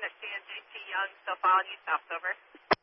Christian JT Young, still following you, stops over.